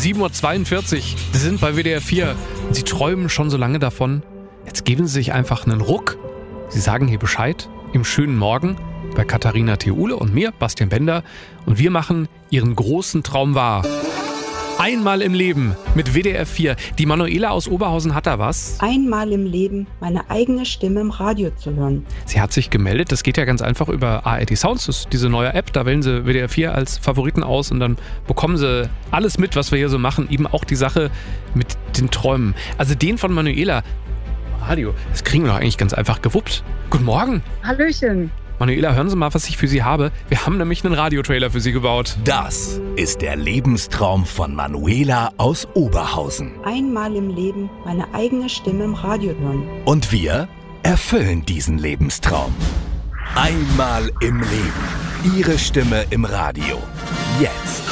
7.42 Uhr. Sie sind bei WDR 4. Sie träumen schon so lange davon. Jetzt geben Sie sich einfach einen Ruck. Sie sagen hier Bescheid im schönen Morgen bei Katharina Theule und mir, Bastian Bender. Und wir machen Ihren großen Traum wahr. Einmal im Leben mit WDR 4. Die Manuela aus Oberhausen hat da was. Einmal im Leben meine eigene Stimme im Radio zu hören. Sie hat sich gemeldet. Das geht ja ganz einfach über ARD Sounds. Das ist diese neue App. Da wählen Sie WDR 4 als Favoriten aus und dann bekommen Sie alles mit, was wir hier so machen. Eben auch die Sache mit den Träumen. Also den von Manuela. Radio, das kriegen wir doch eigentlich ganz einfach gewuppt. Guten Morgen. Hallöchen. Manuela, hören Sie mal, was ich für Sie habe. Wir haben nämlich einen Radiotrailer für Sie gebaut. Das ist der Lebenstraum von Manuela aus Oberhausen. Einmal im Leben meine eigene Stimme im Radio hören. Und wir erfüllen diesen Lebenstraum. Einmal im Leben. Ihre Stimme im Radio. Jetzt.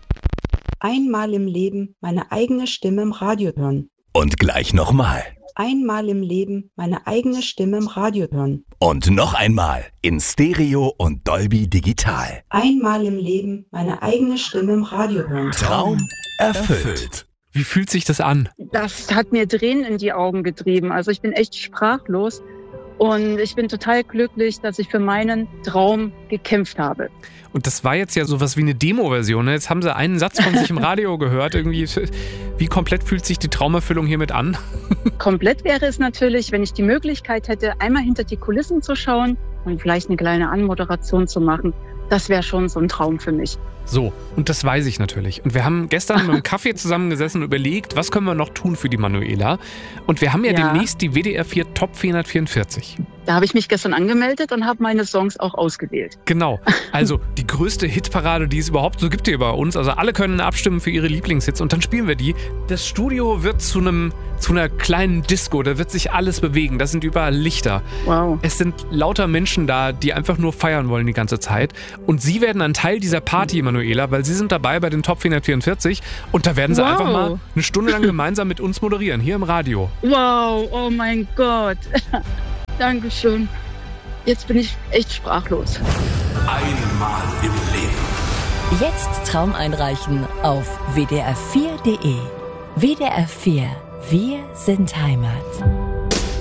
Einmal im Leben meine eigene Stimme im Radio hören. Und gleich nochmal. Einmal im Leben meine eigene Stimme im Radio hören. Und noch einmal in Stereo und Dolby Digital. Einmal im Leben meine eigene Stimme im Radio hören. Traum erfüllt. Wie fühlt sich das an? Das hat mir Tränen in die Augen getrieben. Also ich bin echt sprachlos und ich bin total glücklich, dass ich für meinen Traum gekämpft habe. Und das war jetzt ja sowas wie eine Demo-Version. Jetzt haben Sie einen Satz von sich im Radio gehört. Irgendwie, wie komplett fühlt sich die Traumerfüllung hiermit an? Komplett wäre es natürlich, wenn ich die Möglichkeit hätte, einmal hinter die Kulissen zu schauen und vielleicht eine kleine Anmoderation zu machen. Das wäre schon so ein Traum für mich. So, und das weiß ich natürlich. Und wir haben gestern beim Kaffee zusammengesessen und überlegt, was können wir noch tun für die Manuela. Und wir haben ja demnächst die WDR 4 Top 444. Da habe ich mich gestern angemeldet und habe meine Songs auch ausgewählt. Genau, also die größte Hitparade, die es überhaupt so gibt hier bei uns. Also alle können abstimmen für ihre Lieblingshits und dann spielen wir die. Das Studio wird zu einer kleinen Disco, da wird sich alles bewegen. Da sind überall Lichter. Wow. Es sind lauter Menschen da, die einfach nur feiern wollen die ganze Zeit. Und Sie werden ein Teil dieser Party, Manuela, weil Sie sind dabei bei den Top 444 und da werden Sie einfach mal eine Stunde lang gemeinsam mit uns moderieren, hier im Radio. Wow, oh mein Gott. Dankeschön. Jetzt bin ich echt sprachlos. Einmal im Leben. Jetzt Traum einreichen auf wdr4.de. WDR 4. Wir sind Heimat.